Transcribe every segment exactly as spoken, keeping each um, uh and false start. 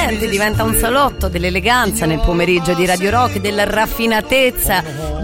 niente, diventa un salotto dell'eleganza nel pomeriggio di Radio Rock, della raffinatezza,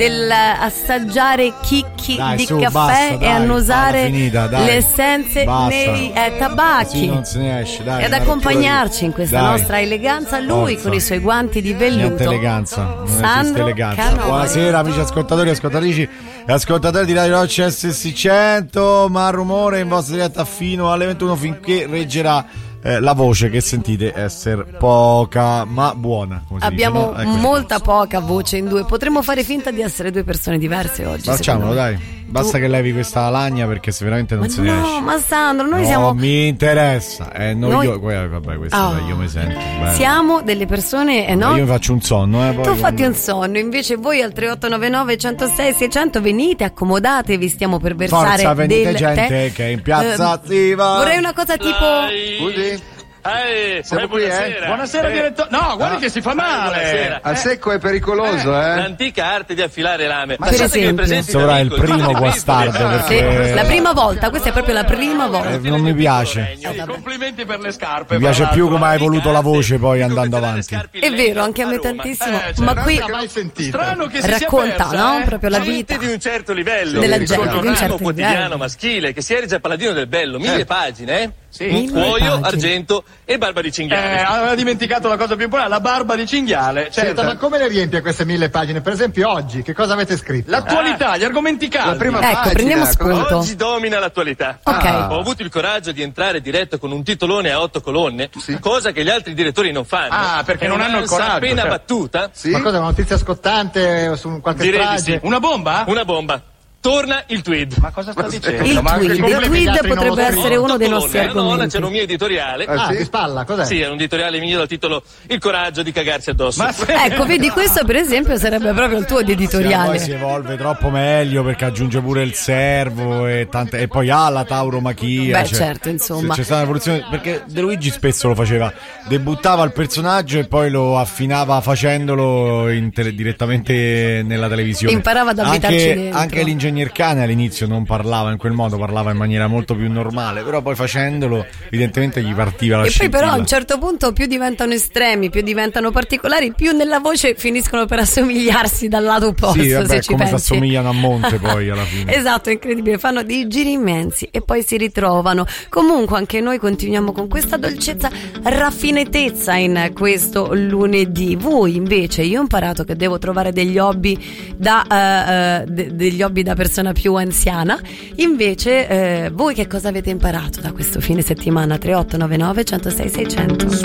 dell'assaggiare chicchi dai, di su, caffè basta, e dai, annusare finita, le essenze basta. nei eh, tabacchi. Così non se ne esce, dai, e ad accompagnarci in questa dai. nostra eleganza lui Forza. con i suoi guanti di velluto. Niente eleganza, non esiste Sandro eleganza. Canova. Buonasera amici ascoltatori e ascoltatrici e ascoltatori di Radio Rock S S cento, ma rumore in vostra diretta fino alle ventuno finché reggerà eh, la voce che sentite essere poca ma buona, come si Abbiamo dice, no? Ecco. molta poca voce in due. Potremmo fare finta di essere due persone diverse oggi. Facciamolo, dai. Basta Tu... che levi questa lagna perché se veramente non ma se ne no, esce. ma Sandro, noi no, siamo. mi interessa. Eh, no, Noi... io, vabbè, questo oh. dai, io mi sento. Bello. Siamo delle persone, eh, no? Io mi faccio un sonno, eh, poi Tu fatti quando... un sonno, invece voi al tre otto nove nove uno zero sei sei zero zero venite, accomodatevi, stiamo per versare Forza, venite del gente tè. che è in piazza Eh, attiva. vorrei una cosa tipo Scusi? Eh, Siamo eh, qui, buonasera. eh? Buonasera Eh, direttore. No, guardi Ah. che si fa eh, male. buonasera. Al secco è pericoloso, eh? L'antica arte di affilare lame. Ma per Pensate che esempio? presenti Questo ora è il da piccoli, primo ma guastardo, questo- perché- Sì, la prima volta, questa è proprio la prima Eh, volta. non mi piace. Sì, complimenti per le scarpe. Mi piace fra più l'altro. come hai evoluto la voce poi Di andando confezionare avanti. scarpe in È legno vero, anche a me Roma. tantissimo. Eh, Ma cioè, qui non mai sentito. Strano che si racconta, sia persa, no? eh? Proprio la Gente vita di un certo livello, della con gente di un un certo quotidiano livello. maschile che si erige paladino del bello, mille pagine, eh? Sì. Mille Cuoio, pagine. argento e barba di Eh, cinghiale. aveva dimenticato la cosa più importante, la barba di cinghiale. Certo. Senta, ma come le riempie queste mille pagine? Per esempio oggi, che cosa avete scritto? L'attualità, gli argomenti caldi. La prima Ecco, pagina, prendiamo cosa- spunto. Oggi domina l'attualità. Ok. Ah. Ho avuto il coraggio di entrare diretto con un titolone a otto colonne, Sì. cosa che gli altri direttori non fanno. Ah, perché È non hanno il un'ansa coraggio, appena cioè. battuta, Sì? Ma cosa, una notizia scottante su qualche direi di strage? sì. Una bomba? Una bomba. Torna il tweed. Ma cosa sta dicendo? Il Ma anche tweed, il complimenti, tweed gli altri non lo potrebbe scrivono. essere uno dei Otto nostri colonne, eh, no, argomenti. c'era un mio editoriale. Ah, Ah, sì? di spalla, cos'è? Sì, era un editoriale mio dal titolo Il coraggio di cagarsi addosso. Ma se- Ecco, vedi, questo per esempio sarebbe proprio il tuo Poi si editoriale. evolve troppo meglio perché aggiunge pure il servo e, tante, e poi ha la tauromachia. Beh, cioè, certo, insomma. C'è stata un'evoluzione perché De Luigi spesso lo faceva, debuttava il personaggio e poi lo affinava facendolo in tele- direttamente nella televisione. Imparava ad abitarci anche, dentro. anche l'ingegner Cane all'inizio non parlava in quel modo, parlava in maniera molto più normale, però poi facendolo evidentemente gli partiva la E poi però a un scintilla. certo punto più diventano estremi, più diventano particolari, più nella voce finiscono per assomigliarsi dal lato opposto, Sì, vabbè, se ci come si pensi. assomigliano a Monte poi alla fine. Esatto, è incredibile, fanno dei giri immensi e poi si ritrovano. Comunque anche noi continuiamo con questa dolcezza, raffinatezza in questo lunedì. Voi invece, io ho imparato che devo trovare degli hobby da eh, eh, de- degli hobby da persona più anziana. Invece eh, voi che cosa avete imparato da questo fine settimana? tre otto nove nove uno zero sei sei zero zero